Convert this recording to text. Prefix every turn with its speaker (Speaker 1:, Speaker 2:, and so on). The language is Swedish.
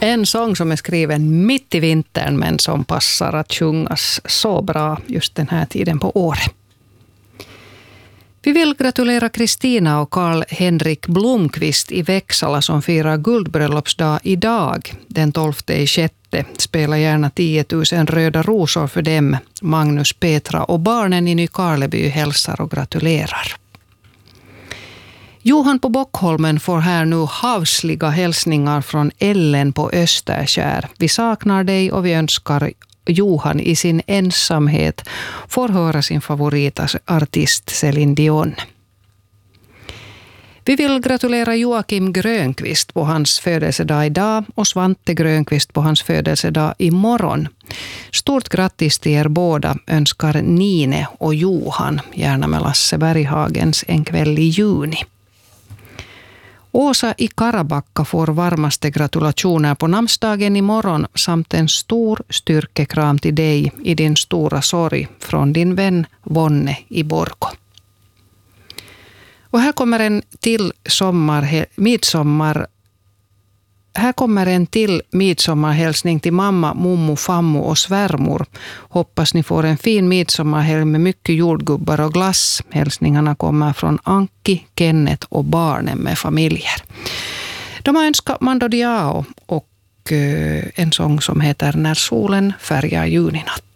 Speaker 1: En sång som är skriven mitt i vintern men som passar att sjungas så bra just den här tiden på året. Vi vill gratulera Kristina och Karl-Henrik Blomqvist i Växala som firar guldbröllopsdag idag. Den 12/6 spelar gärna 10 000 röda rosor för dem. Magnus, Petra och barnen i Nykarleby hälsar och gratulerar. Johan på Bockholmen får här nu havsliga hälsningar från Ellen på Österskär. Vi saknar dig och vi önskar Johan i sin ensamhet får höra sin favoritartist Céline Dion. Vi vill gratulera Joakim Grönqvist på hans födelsedag idag och Svante Grönqvist på hans födelsedag imorgon. Stort grattis till er båda önskar Nine och Johan, gärna med Lasse Berghagens En kväll i juni. Åsa i Karabacka får varmaste gratulationer på namnsdagen imorgon samt en stor styrkekram till dig i din stora sorg från din vän Vonne i Borgå. Och här kommer en till midsommarhälsning till mamma, mommo, fammo och svärmor. Hoppas ni får en fin midsommarhelg med mycket jordgubbar och glass. Hälsningarna kommer från Anki, Kenneth och barnen med familjer. De har önskat Mando Diao och en sång som heter När solen färgar juninatt.